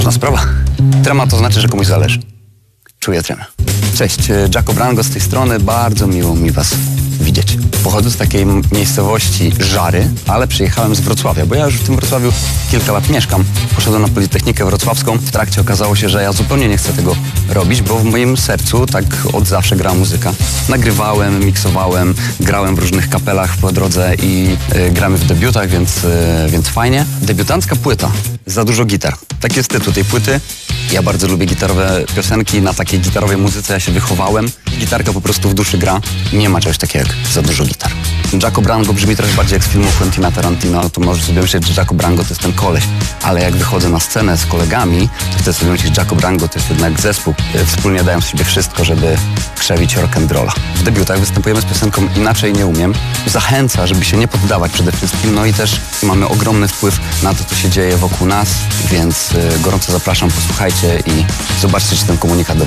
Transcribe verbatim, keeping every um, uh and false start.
Poważna sprawa. Trema to znaczy, że komuś zależy. Czuję tremę. Cześć, Jaco Brango z tej strony. Bardzo miło mi was widzieć. Pochodzę z takiej miejscowości Żary, ale przyjechałem z Wrocławia, bo ja już w tym Wrocławiu kilka lat mieszkam. Poszedłem na Politechnikę Wrocławską. W trakcie okazało się, że ja zupełnie nie chcę tego robić, bo w moim sercu tak od zawsze gra muzyka. Nagrywałem, miksowałem, grałem w różnych kapelach po drodze i y, gramy w debiutach, więc, y, więc fajnie. Debiutancka płyta. Za dużo gitar. Tak jest tytuł tej płyty. Ja bardzo lubię gitarowe piosenki, na takiej gitarowej muzyce ja się wychowałem. Gitarka po prostu w duszy gra. Nie ma czegoś takiego jak za dużo gitar. Jaco Brango brzmi trochę bardziej jak z filmu Quentina Tarantino, to możesz sobie myśleć, że Jaco Brango to jest ten koleś. Ale jak wychodzę na scenę z kolegami, to wtedy sobie myślisz, że Jaco Brango to jest jednak zespół. Wspólnie dają z siebie wszystko, żeby krzewić rock'n'rolla. W debiutach występujemy z piosenką Inaczej nie umiem. Zachęca, żeby się nie poddawać przede wszystkim, no i też mamy ogromny wpływ na to, co się dzieje wokół nas, więc gorąco zapraszam, posłuchajcie i zobaczcie, czy ten komunikat do